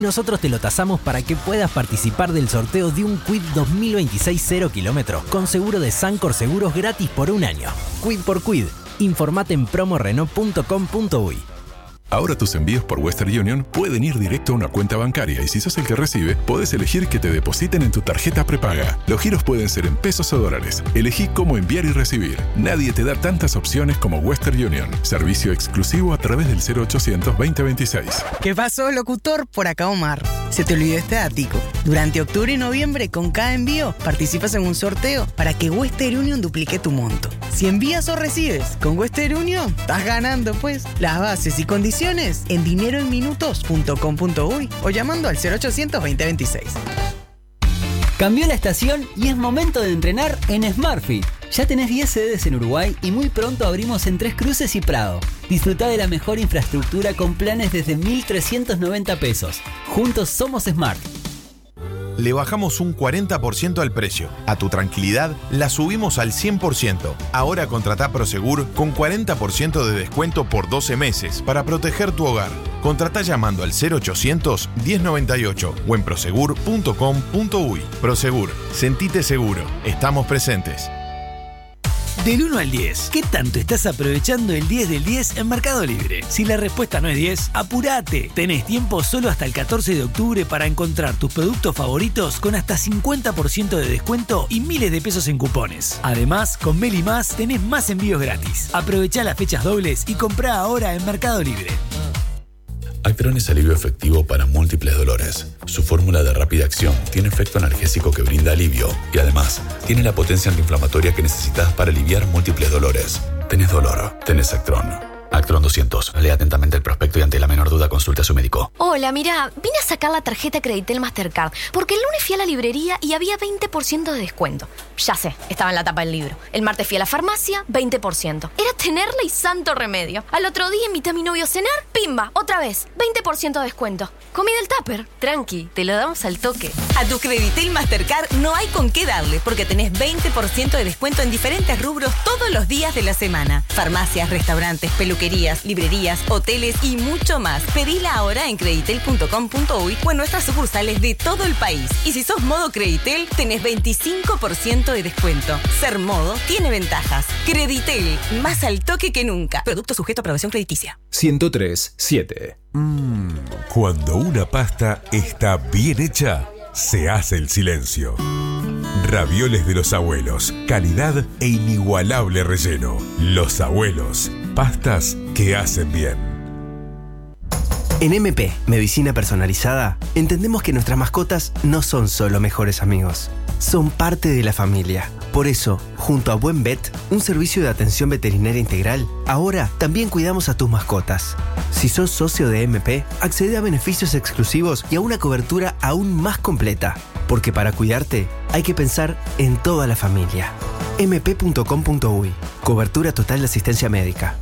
Nosotros te lo tasamos para que puedas participar del sorteo de un Kwid 2026 0 kilómetros con seguro de Sancor Seguros gratis por un año. Kwid por Kwid. Informate en promorenault.com.uy. Ahora tus envíos por Western Union pueden ir directo a una cuenta bancaria y si sos el que recibe, podés elegir que te depositen en tu tarjeta prepaga. Los giros pueden ser en pesos o dólares. Elegí cómo enviar y recibir. Nadie te da tantas opciones como Western Union. Servicio exclusivo a través del 0800 2026. ¿Qué pasó, locutor? Por acá Omar. Se te olvidó este ático. Durante octubre y noviembre, con cada envío, participas en un sorteo para que Western Union duplique tu monto. Si envías o recibes con Western Union, estás ganando, pues. Las bases y condiciones en dineroenminutos.com.uy o llamando al 0800 2026. Cambió la estación y es momento de entrenar en SmartFit. Ya tenés 10 sedes en Uruguay y muy pronto abrimos en Tres Cruces y Prado. Disfrutá de la mejor infraestructura con planes desde 1.390 pesos. Juntos somos Smart. Le bajamos un 40% al precio. A tu tranquilidad la subimos al 100%. Ahora contratá Prosegur con 40% de descuento por 12 meses para proteger tu hogar. Contratá llamando al 0800 1098 o en prosegur.com.uy. Prosegur, sentite seguro. Estamos presentes. Del 1 al 10, ¿qué tanto estás aprovechando el 10 del 10 en Mercado Libre? Si la respuesta no es 10, apurate. Tenés tiempo solo hasta el 14 de octubre para encontrar tus productos favoritos con hasta 50% de descuento y miles de pesos en cupones. Además, con Meli Más tenés más envíos gratis. Aprovechá las fechas dobles y comprá ahora en Mercado Libre. Actron es alivio efectivo para múltiples dolores. Su fórmula de rápida acción tiene efecto analgésico que brinda alivio y además tiene la potencia antiinflamatoria que necesitas para aliviar múltiples dolores. Tenés dolor, tenés Actron. Actron 200. Lea atentamente el prospecto y ante la menor duda consulte a su médico. Hola, mira, vine a sacar la tarjeta Creditel Mastercard porque el lunes fui a la librería y había 20% de descuento. Ya sé, estaba en la tapa del libro. El martes fui a la farmacia, 20%. Era tenerla y santo remedio. Al otro día invité a mi novio a cenar, pimba, otra vez, 20% de descuento. Comí del tupper. Tranqui, te lo damos al toque. A tu Creditel Mastercard no hay con qué darle porque tenés 20% de descuento en diferentes rubros todos los días de la semana. Farmacias, restaurantes, peluquerías, librerías, hoteles y mucho más. Pedila ahora en creditel.com.uy o en nuestras sucursales de todo el país. Y si sos modo Creditel, tenés 25% de descuento. Ser modo tiene ventajas. Creditel, más al toque que nunca. Producto sujeto a aprobación crediticia. 103.7. Cuando una pasta está bien hecha, se hace el silencio. Ravioles de los abuelos, calidad e inigualable relleno. Los abuelos, pastas que hacen bien. En MP, Medicina Personalizada, entendemos que nuestras mascotas no son solo mejores amigos, son parte de la familia. Por eso, junto a Buen Vet, un servicio de atención veterinaria integral, ahora también cuidamos a tus mascotas. Si sos socio de MP, accede a beneficios exclusivos y a una cobertura aún más completa. Porque para cuidarte, hay que pensar en toda la familia. mp.com.uy. Cobertura total de asistencia médica.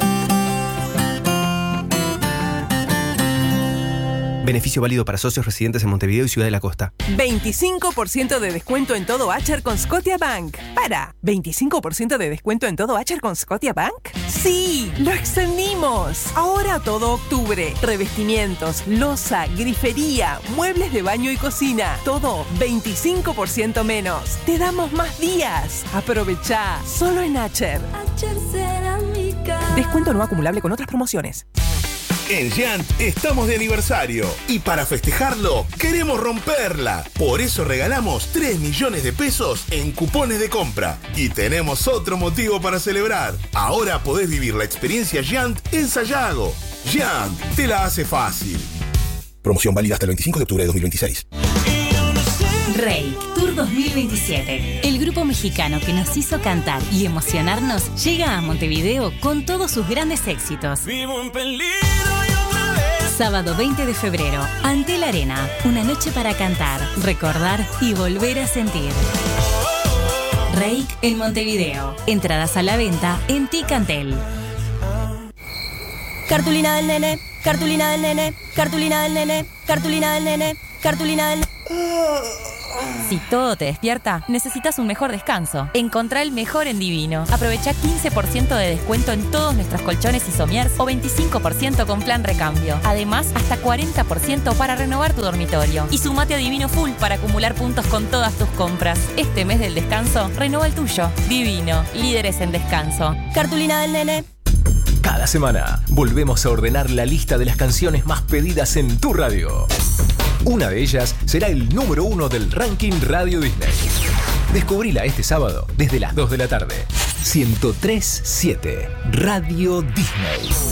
Beneficio válido para socios residentes en Montevideo y Ciudad de la Costa. 25% de descuento en todo Acher con Scotiabank. ¿Para? ¿25% de descuento en todo Acher con Scotiabank? ¡Sí! ¡Lo extendimos! Ahora todo octubre. Revestimientos, loza, grifería, muebles de baño y cocina. Todo 25% menos. Te damos más días. Aprovechá. Solo en Acher. Acher Cerámica. Descuento no acumulable con otras promociones. En Giant estamos de aniversario y para festejarlo queremos romperla. Por eso regalamos 3 millones de pesos en cupones de compra. Y tenemos otro motivo para celebrar. Ahora podés vivir la experiencia Giant en Sayago. Giant te la hace fácil. Promoción válida hasta el 25 de octubre de 2026. Reik Tour 2027. El grupo mexicano que nos hizo cantar y emocionarnos llega a Montevideo con todos sus grandes éxitos. Vivo en peligro y otra vez. Sábado 20 de febrero, Antel Arena. Una noche para cantar, recordar y volver a sentir. Reik en Montevideo. Entradas a la venta en Ticantel. Cartulina del nene, cartulina del nene, cartulina del nene, cartulina del nene, cartulina del nene. Si todo te despierta, necesitas un mejor descanso. Encontrá el mejor en Divino. Aprovecha 15% de descuento en todos nuestros colchones y somiers o 25% con plan recambio. Además, hasta 40% para renovar tu dormitorio. Y sumate a Divino Full para acumular puntos con todas tus compras. Este mes del descanso, renova el tuyo. Divino, líderes en descanso. Cartulina del nene. Cada semana volvemos a ordenar la lista de las canciones más pedidas en tu radio. Una de ellas será el número 1 del ranking Radio Disney. Descubrila este sábado desde las 2 de la tarde. 103.7 Radio Disney.